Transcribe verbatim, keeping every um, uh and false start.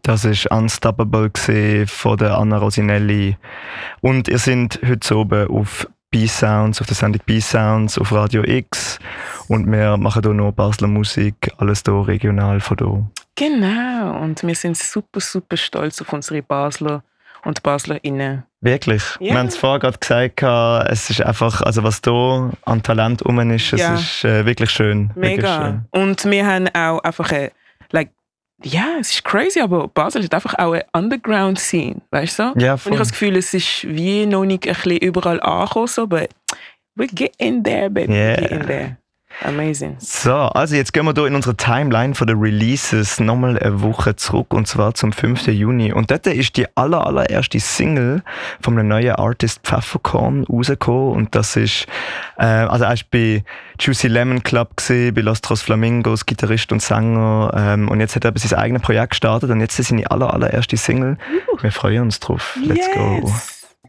Das war «Unstoppable» von der Anna Rosinelli. Und ihr seid heute oben auf B-Sounds, auf der Sendung B-Sounds auf Radio X. Und wir machen hier noch Basler Musik, alles hier regional von hier. Genau, und wir sind super, super stolz auf unsere Basler und BaslerInnen. Wirklich? Ja. Wir haben es vorher gerade gesagt, es ist einfach, also was hier an Talent rum ist, es Ja. ist äh, wirklich schön. Mega. Wirklich schön. Und wir haben auch einfach eine, like, ja, es ist crazy, aber Basel hat einfach auch eine Underground-Scene, weißt du? Ja, und ich voll. habe das Gefühl, es ist wie noch nicht ein bisschen überall angekommen, so, but we get in there, baby, Yeah. we get in there. Amazing. So, also jetzt gehen wir hier in unserer Timeline von den Releases nochmal eine Woche zurück, und zwar zum fünften Juni. Und dort ist die aller, allererste Single von einem neuen Artist Pfefferkorn rausgekommen. Und das ist, äh, also er war bei Juicy Lemon Club gewesen, bei Los Tres Flamingos, Gitarrist und Sänger. Ähm, und jetzt hat er sein eigenes Projekt gestartet und jetzt ist seine aller, allererste Single. Wir freuen uns drauf. Let's yes. go.